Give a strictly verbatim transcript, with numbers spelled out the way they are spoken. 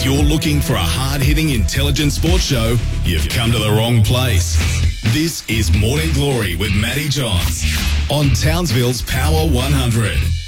you're looking for a hard-hitting, intelligent sports show, you've come to the wrong place. This is Morning Glory with Matty Johns on Townsville's Power one hundred.